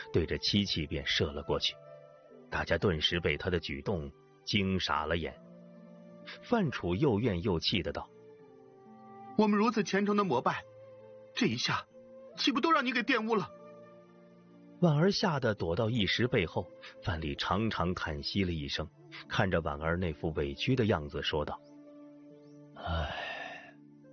对着漆器便射了过去。大家顿时被他的举动惊傻了眼。范楚又怨又气的道： 我们如此虔诚的膜拜，这一下岂不都让你给玷污了？ 婉儿吓得躲到一石背后，范蠡长长叹息了一声，看着婉儿那副委屈的样子说道： 唉，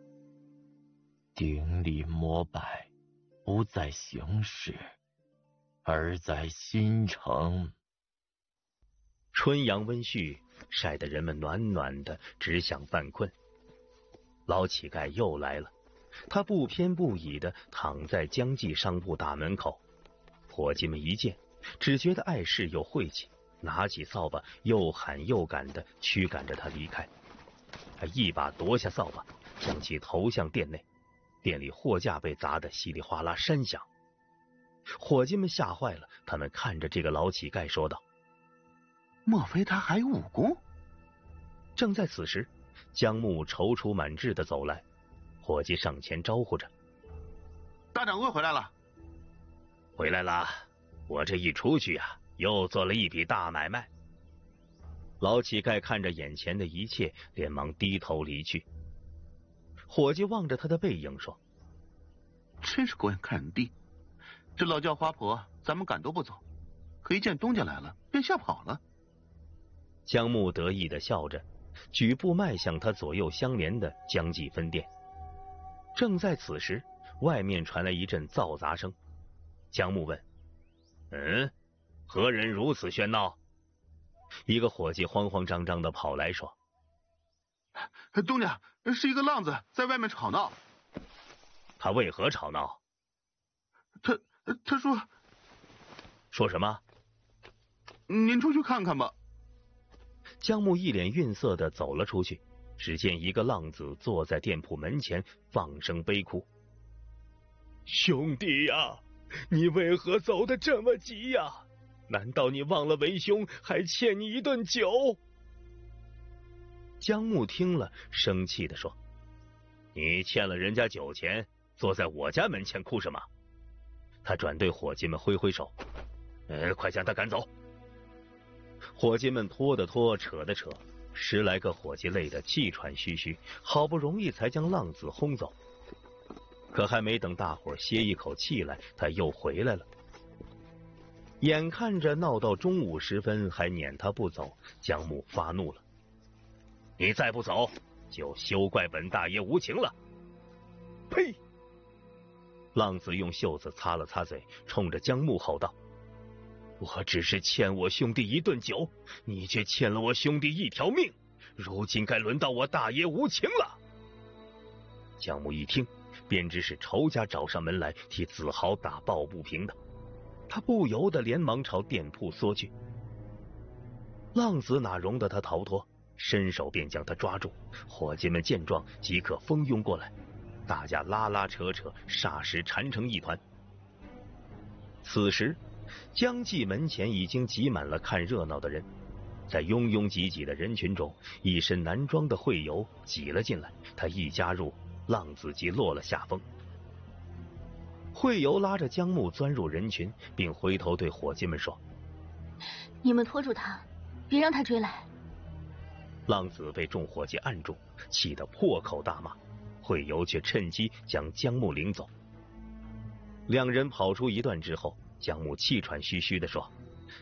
顶礼膜拜不在形式，而在心诚。 春阳温煦，晒得人们暖暖的，只想犯困。老乞丐又来了，他不偏不倚的躺在江记商铺大门口。伙计们一见，只觉得碍事又晦气，拿起扫把又喊又赶的驱赶着他离开。他一把夺下扫把，将其投向店内，店里货架被砸得稀里哗啦山响。伙计们吓坏了，他们看着这个老乞丐说道： 莫非他还有武功？ 正在此时，姜木踌躇满志的走来，伙计上前招呼着： 大掌柜回来了。 回来啦，我这一出去啊，又做了一笔大买卖。老乞丐看着眼前的一切，连忙低头离去。伙计望着他的背影说： 真是狗眼看人低，这老叫花婆咱们赶都不走，可一见东家来了便吓跑了。 姜木得意的笑着，举步迈向他左右相连的江记分店。正在此时，外面传来一阵嘈杂声。姜木问：何人如此喧闹？一个伙计慌慌张张的跑来说： 东家，是一个浪子在外面吵闹。 他为何吵闹？ 他说什么？ 您出去看看吧。 姜木一脸愠色的走了出去，只见一个浪子坐在店铺门前放声悲哭：兄弟呀，你为何走得这么急呀？难道你忘了为兄还欠你一顿酒？姜木听了，生气的说：你欠了人家酒钱，坐在我家门前哭什么？他转对伙计们挥挥手：快将他赶走。伙计们拖的拖，扯的扯，10来个伙计累得气喘吁吁，好不容易才将浪子轰走。可还没等大伙歇一口气来，他又回来了。眼看着闹到中午时分还撵他不走，姜木发怒了：你再不走，就休怪本大爷无情了。呸！浪子用袖子擦了擦嘴，冲着姜木吼道：我只是欠我兄弟一顿酒，你却欠了我兄弟一条命，如今该轮到我大爷无情了。姜木一听，便知是仇家找上门来替子豪打抱不平的，他不由得连忙朝店铺缩去。浪子哪容得他逃脱，伸手便将他抓住。伙计们见状即刻蜂拥过来，大家拉拉扯扯，霎时缠成一团。此时江记门前已经挤满了看热闹的人，在拥拥挤挤的人群中，一身男装的惠游挤了进来，他一加入，浪子即落了下风。惠游拉着姜木钻入人群，并回头对伙计们说： 你们拖住他，别让他追来。 浪子被众伙计按住，气得破口大骂，惠游却趁机将姜木领走。两人跑出一段之后，姜木气喘吁吁地说：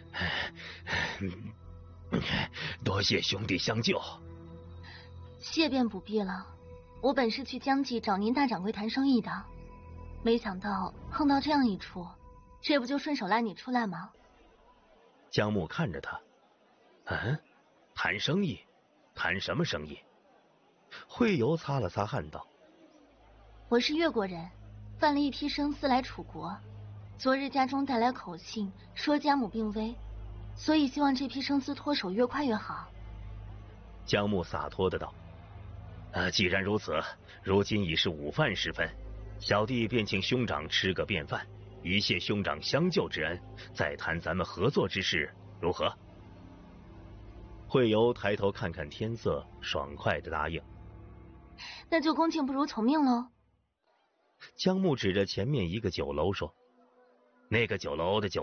多谢兄弟相救。 谢便不必了，我本是去江记找您大掌柜谈生意的，没想到碰到这样一出，这不就顺手拉你出来吗？ 姜木看着他：谈生意？谈什么生意？惠游擦了擦汗道： 我是越国人，犯了一批生丝来楚国，昨日家中带来口信，说家母病危，所以希望这批生丝脱手越快越好。 姜木洒脱的道：既然如此，如今已是午饭时分，小弟便请兄长吃个便饭，以谢兄长相救之恩，再谈咱们合作之事，如何？惠游抬头看看天色，爽快的答应： 那就恭敬不如从命喽。 姜木指着前面一个酒楼说：那个酒楼的酒